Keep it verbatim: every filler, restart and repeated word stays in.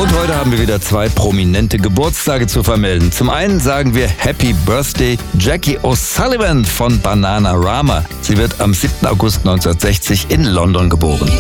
Und heute haben wir wieder zwei prominente Geburtstage zu vermelden. Zum einen sagen wir Happy Birthday Jackie O'Sullivan von Bananarama. Sie wird am siebten August neunzehnhundertsechzig in London geboren.